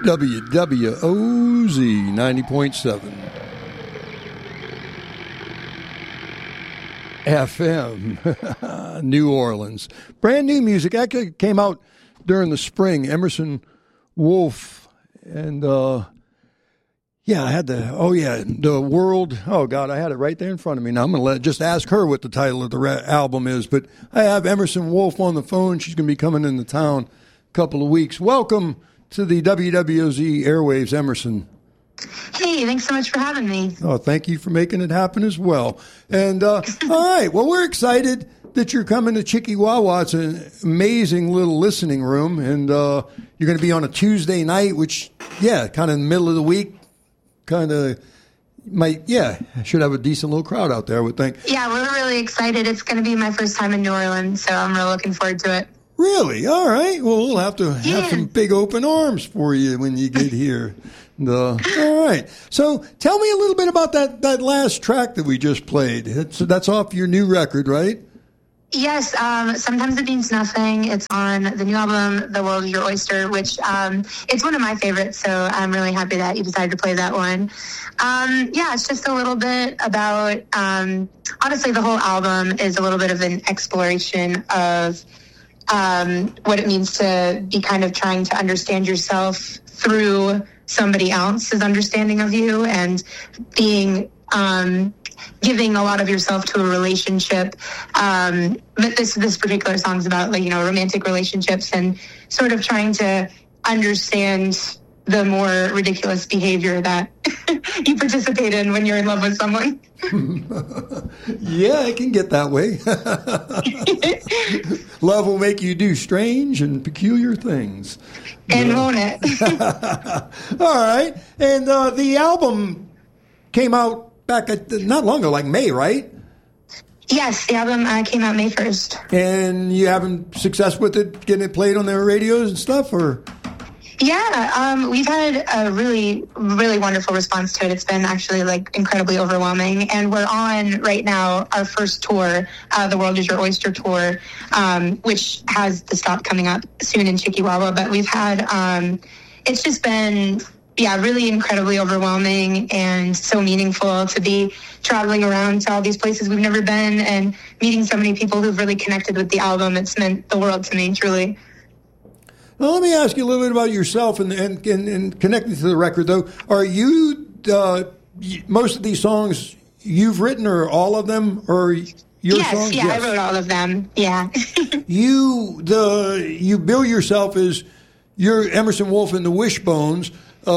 WWOZ 90.7 FM, New Orleans. Brand new music. Actually came out during the spring. Emerson Wolf and I had the world. Oh God, I had it right there in front of me. Now I'm going to just ask her what the title of the album is. But I have Emerson Wolf on the phone. She's going to be coming into town a couple of weeks. Welcome to the WWOZ airwaves, Emerson. Hey, thanks so much for having me. Oh, thank you for making it happen as well. And all right, well, we're excited that you're coming to Chicky-Wawa. It's an amazing little listening room, and you're going to be on a Tuesday night, which, kind of in the middle of the week. Kind of should have a decent little crowd out there, I would think. Yeah, we're really excited. It's going to be my first time in New Orleans, so I'm really looking forward to it. Really? All right. Well, we'll have to have some big open arms for you when you get here. All right. So tell me a little bit about that last track that we just played. That's off your new record, right? Yes, Sometimes It Means Nothing. It's on the new album, The World Is Your Oyster, which it's one of my favorites, so I'm really happy that you decided to play that one. It's just a little bit about, honestly, the whole album is a little bit of an exploration of what it means to be kind of trying to understand yourself through somebody else's understanding of you and being giving a lot of yourself to a relationship. But this particular song is about romantic relationships and sort of trying to understand the more ridiculous behavior that you participate in when you're in love with someone. Yeah, it can get that way. Love will make you do strange and peculiar things. And won't it? All right. And the album came out back not long ago, like May, right? Yes, the album came out May 1st. And you having success with it, getting it played on their radios and stuff, or? Yeah, we've had a really, really wonderful response to it. It's been actually incredibly overwhelming. And we're on right now our first tour, The World Is Your Oyster tour, which has the stop coming up soon in Chicky-Wawa. But we've had, it's just been, really incredibly overwhelming and so meaningful to be traveling around to all these places we've never been and meeting so many people who've really connected with the album. It's meant the world to me, truly. Now, let me ask you a little bit about yourself and connected to the record, though. Are you, most of these songs you've written, or all of them, or your songs? Yes, I wrote all of them, yeah. You bill yourself as you're Emerson Wolf and the Wishbones.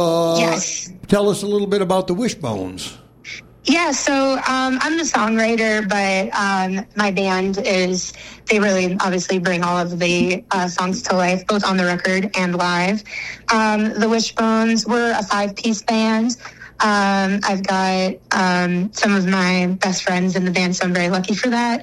Yes. Tell us a little bit about the Wishbones. Yeah, so I'm the songwriter, but my band they really obviously bring all of the songs to life, both on the record and live. The Wishbones, we're a 5-piece band. I've got some of my best friends in the band, so I'm very lucky for that.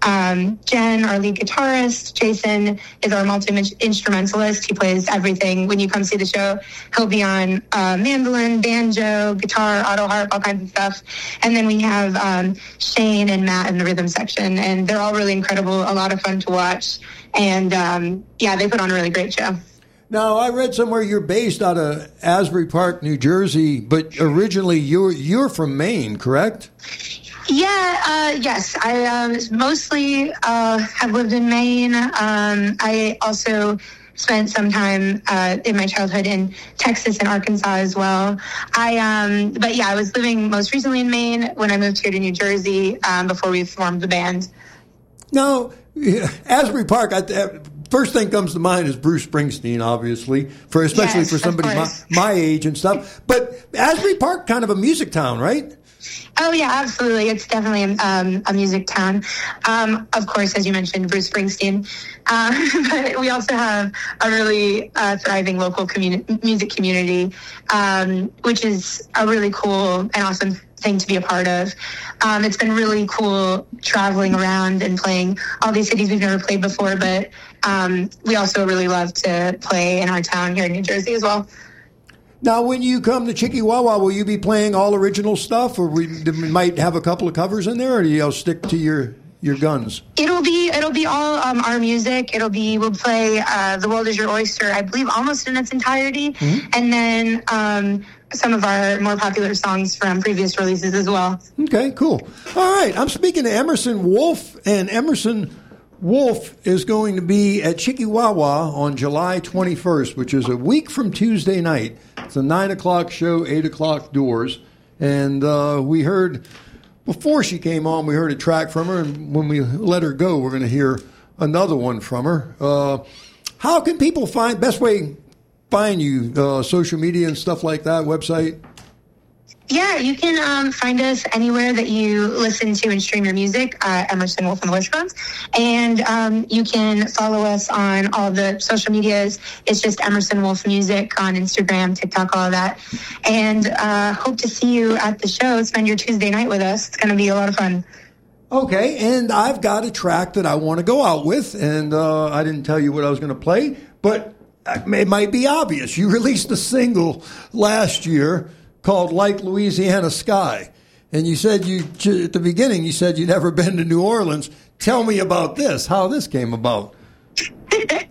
Jen, our lead guitarist. Jason is our multi-instrumentalist. He plays everything. When you come see the show, he'll be on mandolin, banjo, guitar, auto harp, all kinds of stuff. And then we have Shane and Matt in the rhythm section, and they're all really incredible, a lot of fun to watch. And they put on a really great show. Now, I read somewhere you're based out of Asbury Park, New Jersey, but originally you're from Maine, correct? Yeah, yes. I mostly have lived in Maine. I also spent some time in my childhood in Texas and Arkansas as well. I was living most recently in Maine when I moved here to New Jersey before we formed the band. Now, Asbury Park, first thing comes to mind is Bruce Springsteen, obviously, especially for somebody my age and stuff. But Asbury Park, kind of a music town, right? Oh, yeah, absolutely. It's definitely a music town. Of course, as you mentioned, Bruce Springsteen. But we also have a really thriving local music community, which is a really cool and awesome thing to be a part of. It's been really cool traveling around and playing all these cities we've never played before, but we also really love to play in our town here in New Jersey as well. Now, when you come to Chicky-Wawa, will you be playing all original stuff, or we might have a couple of covers in there, or do you stick to your your guns? It'll be all our music. We'll play The World Is Your Oyster, I believe, almost in its entirety, and then some of our more popular songs from previous releases as well. Okay, cool. All right, I'm speaking to Emerson Wolf, and Emerson Wolf is going to be at Chikiwawa on July 21st, which is a week from Tuesday night. It's a 9 o'clock show, 8 o'clock doors, and we heard, before she came on, we heard a track from her, and when we let her go, we're going to hear another one from her. How can people find you, social media and stuff like that, website? Yeah, you can find us anywhere that you listen to and stream your music, Emerson Wolf and the Wishbones. And you can follow us on all the social medias. It's just Emerson Wolf Music on Instagram, TikTok, all of that. And hope to see you at the show. Spend your Tuesday night with us. It's going to be a lot of fun. Okay, and I've got a track that I want to go out with, and I didn't tell you what I was going to play, but it might be obvious. You released a single last year called Like Louisiana Sky. And you said at the beginning, you said you'd never been to New Orleans. Tell me about this, how this came about.